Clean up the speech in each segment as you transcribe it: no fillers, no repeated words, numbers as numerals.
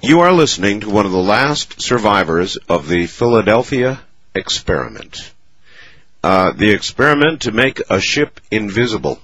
You are listening to one of the last survivors of the Philadelphia experiment. The experiment to make a ship invisible.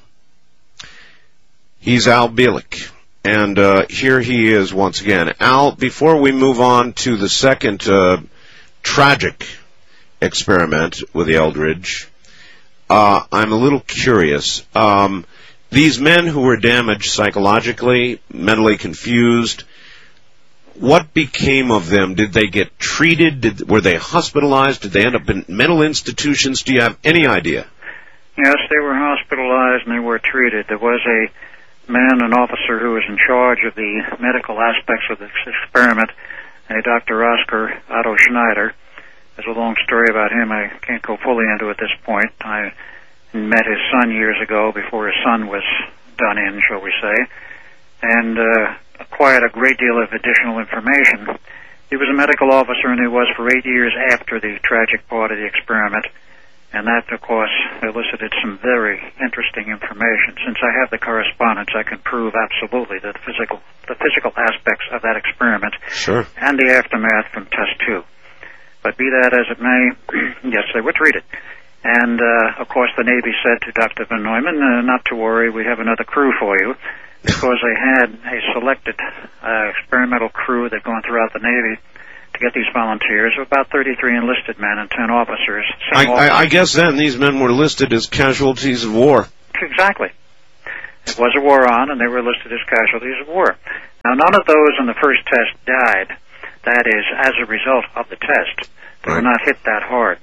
He's Al Bielek, and here he is once again. Al, before we move on to the second tragic experiment with the Eldridge, I'm a little curious. These men who were damaged psychologically, mentally confused, what became of them? Did they get treated? Were they hospitalized? Did they end up in mental institutions? Do you have any idea? Yes, they were hospitalized and they were treated. There was a man, an officer, who was in charge of the medical aspects of this experiment, a Dr. Oscar Otto Schneider. There's a long story about him. I can't go fully into at this point. I met his son years ago before his son was done in, shall we say, and acquired a great deal of additional information. He was a medical officer, and he was for 8 years after the tragic part of the experiment, and that, of course, elicited some very interesting information. Since I have the correspondence, I can prove absolutely that the physical aspects of that experiment and the aftermath from test 2. But be that as it may, yes, they were treated. And, of course, the Navy said to Dr. Van Neumann, not to worry, we have another crew for you, because they had a selected experimental crew that had gone throughout the Navy to get these volunteers, about 33 enlisted men and 10 officers. I guess then these men were listed as casualties of war. Exactly. It was a war on, and they were listed as casualties of war. Now, none of those in the first test died, that is, as a result of the test. They were not hit that hard.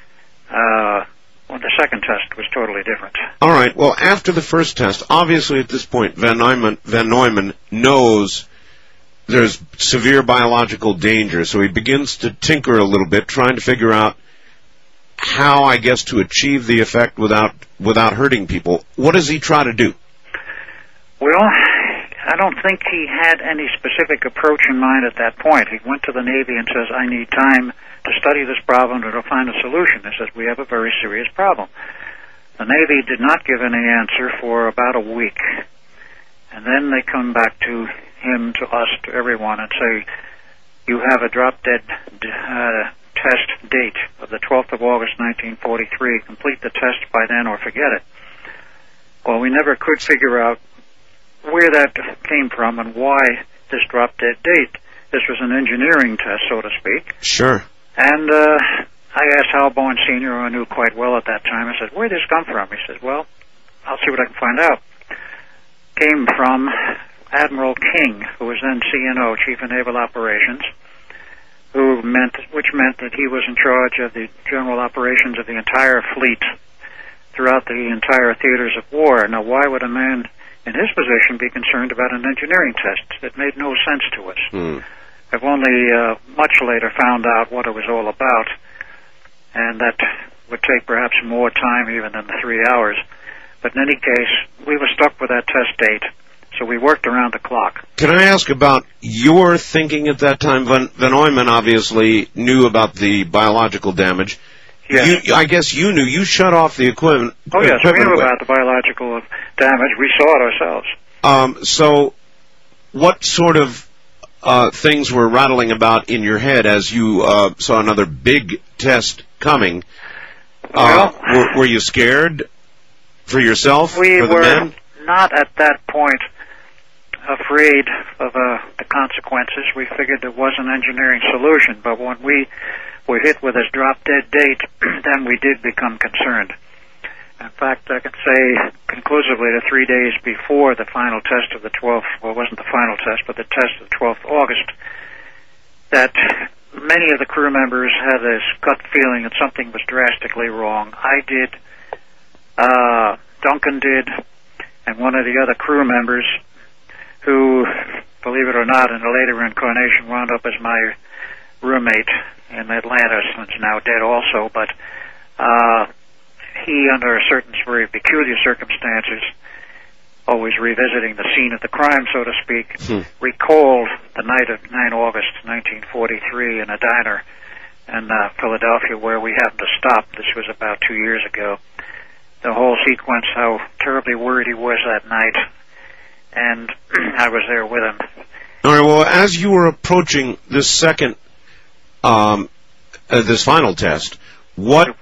The second test was totally different. All right. Well, after the first test, obviously at this point, Van Neumann knows there's severe biological danger, so he begins to tinker a little bit, trying to figure out how, I guess, to achieve the effect without hurting people. What does he try to do? Well, I don't think he had any specific approach in mind at that point. He went to the Navy and says, I need time to study this problem and to find a solution. He says, we have a very serious problem. The Navy did not give any answer for about a week. And then they come back to him, to us, to everyone, and say, you have a drop-dead test date of the 12th of August, 1943. Complete the test by then or forget it. Well, we never could figure out where that came from and why this drop-dead date. This was an engineering test, so to speak. Sure. And I asked Hal Bowen Sr., who I knew quite well at that time, I said, where did this come from? He said, well, I'll see what I can find out. Came from Admiral King, who was then CNO, Chief of Naval Operations, which meant that he was in charge of the general operations of the entire fleet throughout the entire theaters of war. Now, why would a man in his position be concerned about an engineering test? It made no sense to us. I've only much later found out what it was all about, and that would take perhaps more time even than the 3 hours. But in any case, we were stuck with that test date, so we worked around the clock. Can I ask about your thinking at that time? Van Neumann obviously knew about the biological damage. Yes. I guess you knew. You shut off the equipment. Oh, yes, we knew about the biological damage. We saw it ourselves. So what sort of things were rattling about in your head as you saw another big test coming? Were you scared for yourself, we for the were men? Not at that point afraid of the consequences. We figured there was an engineering solution, but when we were hit with this drop-dead date, then we did become concerned. In fact, I can say conclusively that 3 days before the final test of the 12th, well, it wasn't the final test, but the test of the 12th August, that many of the crew members had this gut feeling that something was drastically wrong. I did, Duncan did, and one of the other crew members who, believe it or not, in a later incarnation wound up as my roommate in Atlanta, who's now dead also, but he, under certain very peculiar circumstances, always revisiting the scene of the crime, so to speak, recalled the night of 9 August 1943 in a diner in Philadelphia where we happened to stop. This was about 2 years ago. The whole sequence, how terribly worried he was that night, and I was there with him. All right. Well, as you were approaching this second, this final test, what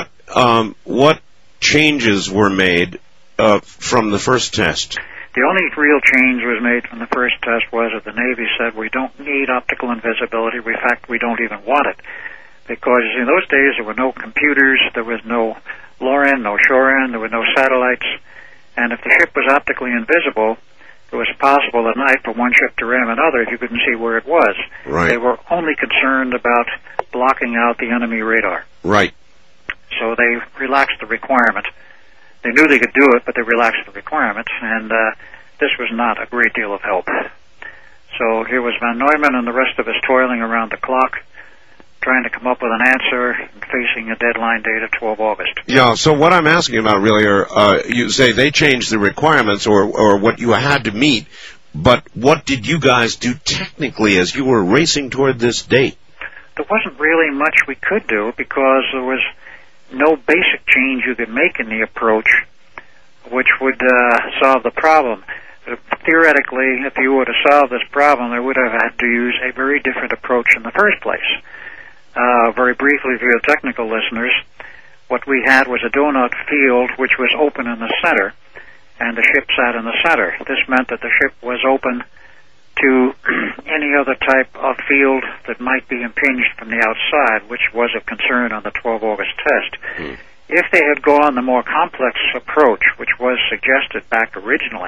changes were made from the first test? The only real change was made from the first test was that the Navy said we don't need optical invisibility. In fact, we don't even want it. Because in those days there were no computers, there was no LORAN, no SHORAN, there were no satellites, and if the ship was optically invisible, it was possible at night for one ship to ram another if you couldn't see where it was. Right. They were only concerned about blocking out the enemy radar. Right. So they relaxed the requirement. They knew they could do it, but they relaxed the requirement, and this was not a great deal of help. So here was von Neumann and the rest of us toiling around the clock, trying to come up with an answer and facing a deadline date of 12 August. Yeah, so what I'm asking about really are, you say they changed the requirements or what you had to meet, but what did you guys do technically as you were racing toward this date? There wasn't really much we could do because there was no basic change you could make in the approach which would solve the problem. Theoretically, if you were to solve this problem, they would have had to use a very different approach in the first place. Very briefly for your technical listeners, what we had was a donut field which was open in the center, and the ship sat in the center. This meant that the ship was open to any other type of field that might be impinged from the outside, which was of concern on the 12 August test. If they had gone the more complex approach, which was suggested back originally,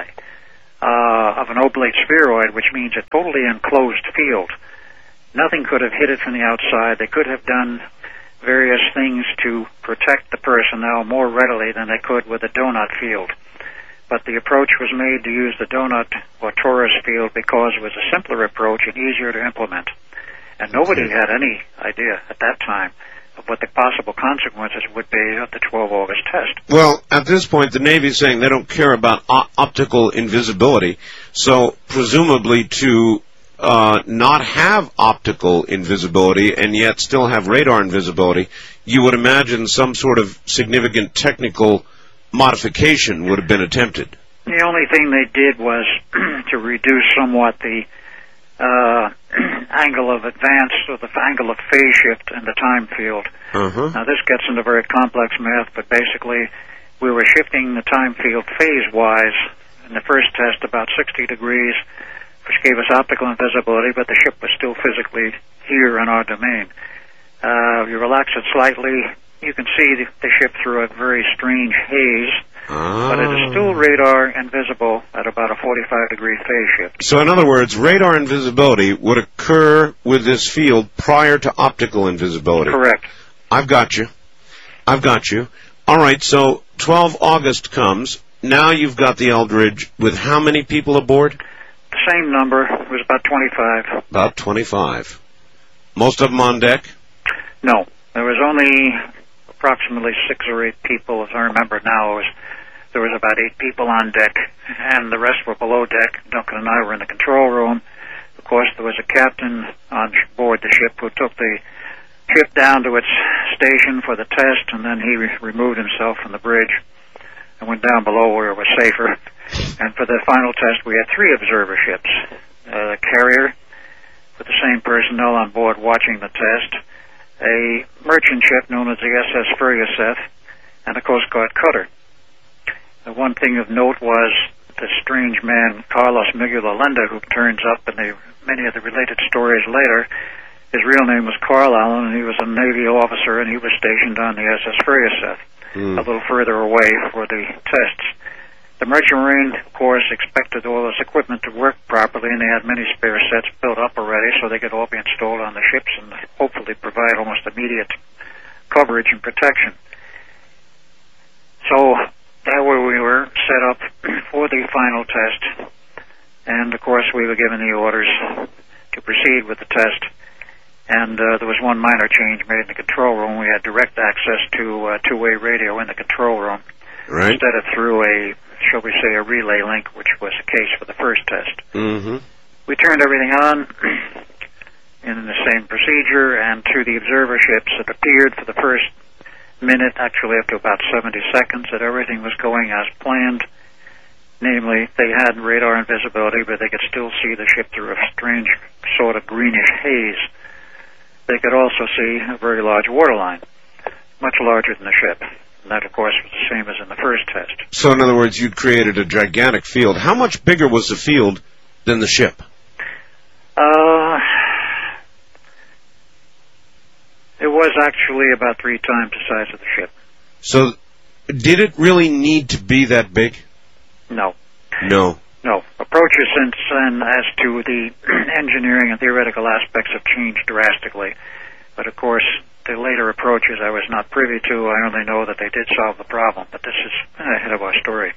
of an oblate spheroid, which means a totally enclosed field, nothing could have hit it from the outside. They could have done various things to protect the personnel more readily than they could with a donut field. But the approach was made to use the donut or torus field because it was a simpler approach and easier to implement. And nobody had any idea at that time of what the possible consequences would be of the 12 August test. Well, at this point, the Navy's saying they don't care about optical invisibility, so presumably to not have optical invisibility and yet still have radar invisibility, you would imagine some sort of significant technical modification would have been attempted. The only thing they did was to reduce somewhat the angle of advance or the angle of phase shift in the time field. Now this gets into very complex math, but basically we were shifting the time field phase-wise in the first test about 60 degrees, which gave us optical invisibility, but the ship was still physically here in our domain. You relax it slightly, you can see the ship through a very strange haze, but it is still radar invisible at about a 45-degree phase shift. So in other words, radar invisibility would occur with this field prior to optical invisibility. Correct. I've got you. All right, so 12 August comes. Now you've got the Eldridge with how many people aboard? The same number. It was about 25. About 25. Most of them on deck? No. There was only approximately 6 or 8 people, as I remember now. There was about 8 people on deck, and the rest were below deck. Duncan and I were in the control room. Of course, there was a captain on board the ship who took the ship down to its station for the test, and then he removed himself from the bridge and went down below where it was safer. And for the final test, we had 3 observer ships. A carrier with the same personnel on board watching the test, a merchant ship known as the SS Fergusson, and a Coast Guard cutter. The one thing of note was the strange man, Carlos Miguel Allende, who turns up in many of the related stories later. His real name was Carl Allen, and he was a Navy officer, and he was stationed on the SS Fergusson, a little further away for the tests. The Merchant Marine, of course, expected all this equipment to work properly, and they had many spare sets built up already, so they could all be installed on the ships and hopefully provide almost immediate coverage and protection. So that way we were set up for the final test, and of course we were given the orders to proceed with the test. And there was one minor change made in the control room. We had direct access to two-way radio in the control room, right, instead of through a, shall we say, a relay link, which was the case for the first test. We turned everything on in the same procedure, and to the observer ships, it appeared for the first minute, actually up to about 70 seconds, that everything was going as planned. Namely, they had radar and visibility, but they could still see the ship through a strange sort of greenish haze. They could also see a very large waterline, much larger than the ship. And that, of course, was the same as in the first test. So, in other words, you'd created a gigantic field. How much bigger was the field than the ship? It was actually about 3 times the size of the ship. So, did it really need to be that big? No. No. No. Approaches since then as to the engineering and theoretical aspects have changed drastically. But, of course, the later approaches I was not privy to. I only know that they did solve the problem. But this is ahead of our story.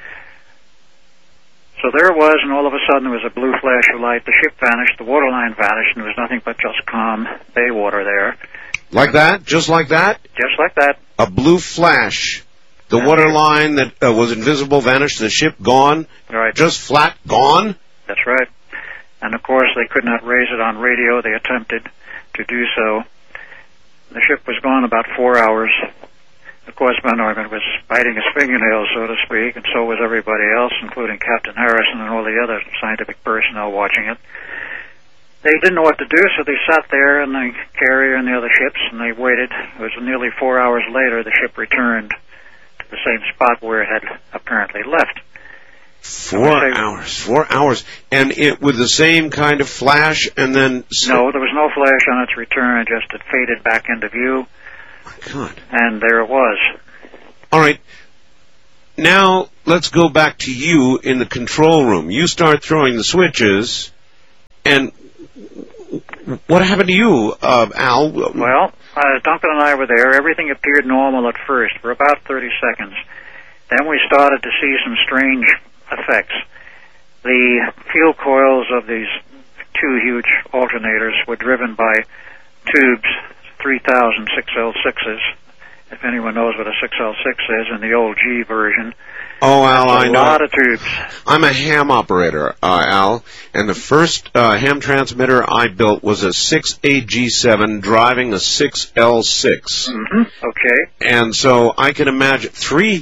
So there it was, and all of a sudden there was a blue flash of light. The ship vanished, the waterline vanished, and there was nothing but just calm bay water there. Like that? Just like that? Just like that. A blue flash. The waterline that was invisible vanished, the ship gone? Right. Just flat gone? That's right. And of course they could not raise it on radio. They attempted to do so. The ship was gone about 4 hours. Of course, Van Ormond was biting his fingernails, so to speak, and so was everybody else, including Captain Harrison and all the other scientific personnel watching it. They didn't know what to do, so they sat there in the carrier and the other ships, and they waited. It was nearly 4 hours later the ship returned to the same spot where it had apparently left. 4 hours. 4 hours. And it with the same kind of flash, and then... No, there was no flash on its return, just it faded back into view. God. And there it was. All right. Now, let's go back to you in the control room. You start throwing the switches, and what happened to you, Al? Well, Duncan and I were there. Everything appeared normal at first for about 30 seconds. Then we started to see some strange effects. The fuel coils of these 2 huge alternators were driven by tubes, 3,000 6L6s, if anyone knows what a 6L6 is in the old G version. Oh, Al, I know. A lot of tubes. I'm a ham operator, Al, and the first ham transmitter I built was a 6AG7 driving a 6L6. Mm-hmm. Okay. And so I can imagine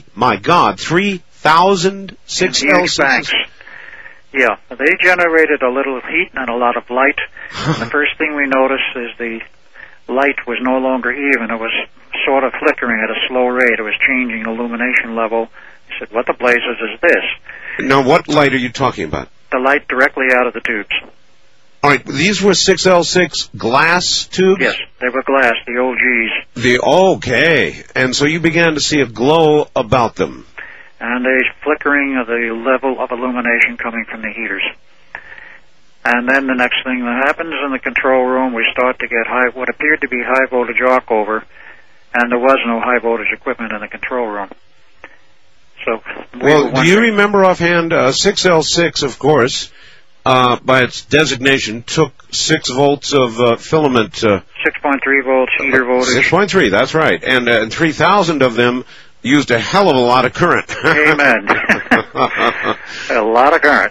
3,000 6L6s. Yeah, they generated a little heat and a lot of light. The first thing we noticed is the light was no longer even. It was sort of flickering at a slow rate. It was changing illumination level. I said, what the blazes is this? Now, what light are you talking about? The light directly out of the tubes. All right, these were 6L6 glass tubes? Yes, they were glass, the old Gs. Okay, and so you began to see a glow about them. And a flickering of the level of illumination coming from the heaters. And then the next thing that happens in the control room, we start to get what appeared to be high voltage arc over, and there was no high voltage equipment in the control room. So, do you remember offhand, 6L6, of course, by its designation, took 6 volts of filament. 6.3 volts heater voltage. 6.3, that's right. And 3,000 of them used a hell of a lot of current. Amen. A lot of current.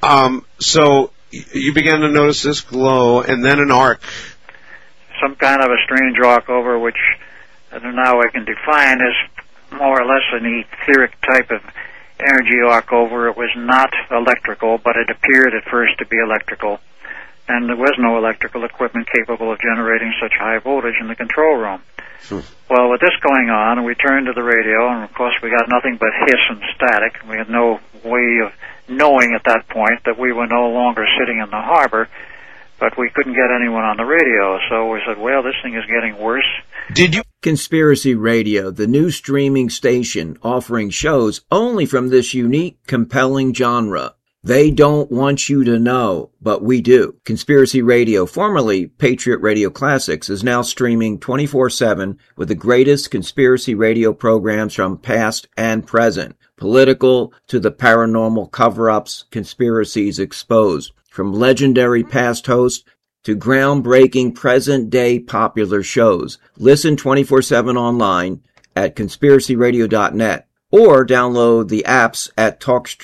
So you began to notice this glow, and then an arc. Some kind of a strange arc over, which now I can define as more or less an etheric type of energy arc over. It was not electrical, but it appeared at first to be electrical. And there was no electrical equipment capable of generating such high voltage in the control room. Well, with this going on, we turned to the radio, and of course we got nothing but hiss and static. We had no way of knowing at that point that we were no longer sitting in the harbor, but we couldn't get anyone on the radio. So we said, well, this thing is getting worse. Did you? Conspiracy Radio, the new streaming station offering shows only from this unique, compelling genre. They don't want you to know, but we do. Conspiracy Radio, formerly Patriot Radio Classics, is now streaming 24/7 with the greatest conspiracy radio programs from past and present. Political to the paranormal cover-ups, conspiracies exposed. From legendary past hosts to groundbreaking present-day popular shows. Listen 24/7 online at conspiracyradio.net or download the apps at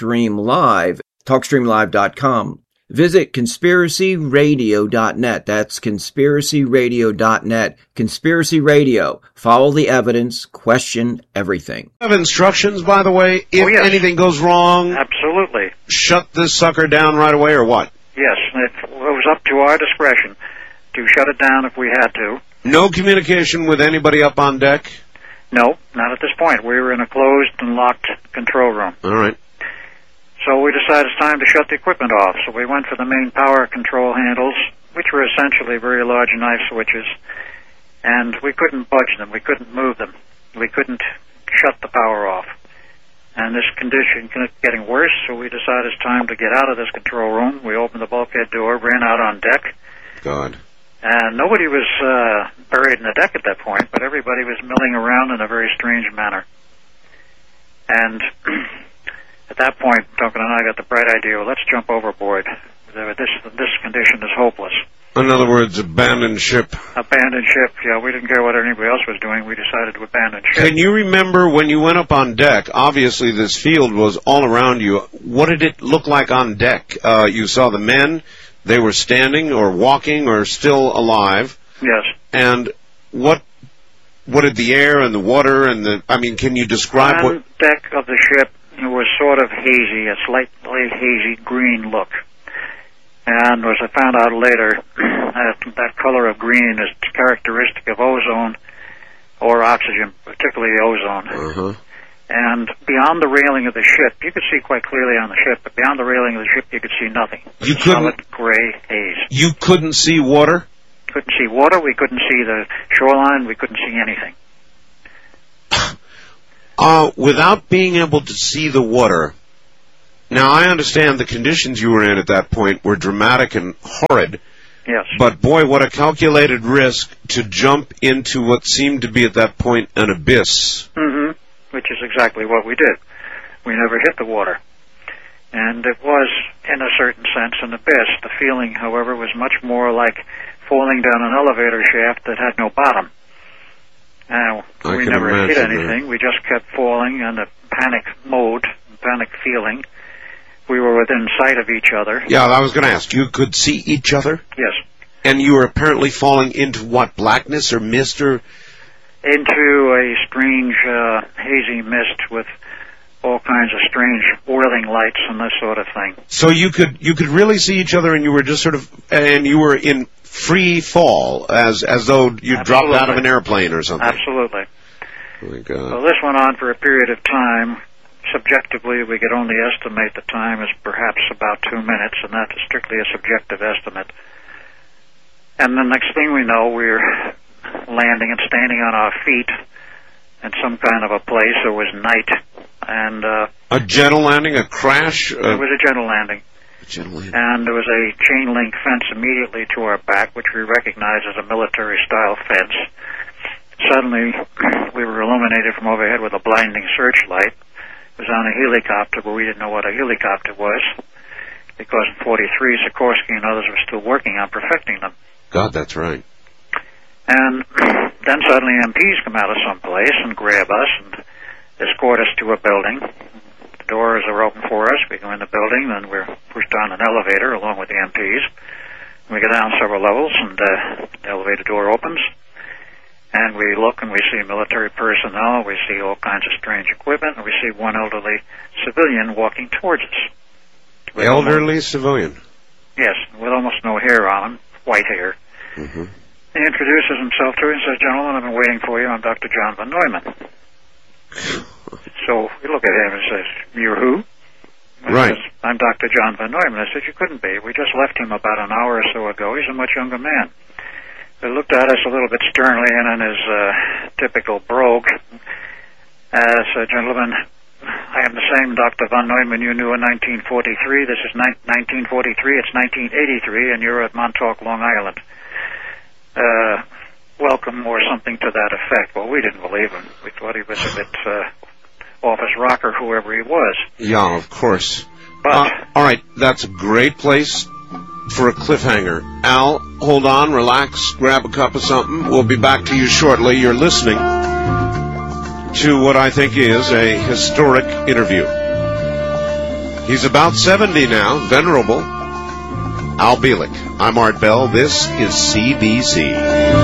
TalkStreamLive.com. Visit conspiracyradio.net. That's conspiracyradio.net. Conspiracy Radio. Follow the evidence. Question everything. Have instructions, by the way, if yes. anything goes wrong? Absolutely. Absolutely. shut this sucker down right away, or what? Yes, it was up to our discretion to shut it down if we had to. No communication with anybody up on deck? No, not at this point. We were in a closed and locked control room. All right. So we decided it's time to shut the equipment off. So we went for the main power control handles, which were essentially very large knife switches, and we couldn't budge them. We couldn't move them. We couldn't shut the power off. And this condition kept getting worse, so we decided it's time to get out of this control room. We opened the bulkhead door, ran out on deck. God. And nobody was buried in the deck at that point, but everybody was milling around in a very strange manner. And at that point, Duncan and I got the bright idea, well, let's jump overboard. This condition is hopeless. In other words, abandon ship. Abandon ship, yeah, we didn't care what anybody else was doing. We decided to abandon ship. Can you remember when you went up on deck, obviously this field was all around you. What did it look like on deck? You saw the men, they were standing or walking or still alive. Yes. And what did the air and the water and can you describe on deck of the ship, it was sort of hazy, a slightly hazy green look. And as I found out later, that color of green is characteristic of ozone or oxygen, particularly ozone. Uh-huh. And beyond the railing of the ship, you could see quite clearly on the ship, but beyond the railing of the ship, you could see nothing. You couldn't? Solid gray haze. You couldn't see water? Couldn't see water, we couldn't see the shoreline, we couldn't see anything. Without being able to see the water, now I understand the conditions you were in at that point were dramatic and horrid. Yes. But boy, what a calculated risk to jump into what seemed to be at that point an abyss. Mm-hmm. Which is exactly what we did. We never hit the water. And it was, in a certain sense, an abyss. The feeling, however, was much more like falling down an elevator shaft that had no bottom. Now, we never hit anything. We just kept falling in a panic mode, panic feeling. We were within sight of each other. Yeah, I was going to ask, you could see each other? Yes. And you were apparently falling into what, blackness or mist or? Into a strange, hazy mist with all kinds of strange whirling lights and this sort of thing. So you could really see each other, and you were just and you were in free fall, as though you dropped out of an airplane or something. Absolutely. Oh my God. Well, this went on for a period of time. Subjectively, we could only estimate the time as perhaps about 2 minutes, and that's strictly a subjective estimate. And the next thing we know, we're landing and standing on our feet in some kind of a place. It was night, and a gentle landing, a crash. It was a gentle landing. And there was a chain link fence immediately to our back, which we recognized as a military-style fence. Suddenly, we were illuminated from overhead with a blinding searchlight. It was on a helicopter, but we didn't know what a helicopter was, because in 43, Sikorsky and others were still working on perfecting them. God, that's right. And then suddenly MPs come out of someplace and grab us and escort us to a building. The doors are open for us. We go in the building, then we're pushed on an elevator along with the MPs. We go down several levels, and the elevator door opens. And we look and we see military personnel, we see all kinds of strange equipment, and we see one elderly civilian walking towards us. Elderly civilian? Yes, with almost no hair on him, white hair. Mm-hmm. He introduces himself to us and says, "Gentlemen, I've been waiting for you. I'm Dr. John von Neumann." So we look at him and says, "You're who?" Right. Says, "I'm Dr. John von Neumann." I said, "You couldn't be. We just left him about an hour or so ago. He's a much younger man." He looked at us a little bit sternly and in his typical brogue, said, "Gentlemen, I am the same Dr. von Neumann you knew in 1943. This is 1943. It's 1983, and you're at Montauk, Long Island. Welcome," or something to that effect. Well, we didn't believe him. We thought he was a bit off his rocker, whoever he was. Yeah, of course. But all right, that's a great place for a cliffhanger. Al, hold on, relax, grab a cup of something. We'll be back to you shortly. You're listening to what I think is a historic interview. He's about 70 now, venerable. Al Bielek. I'm Art Bell. This is CBC.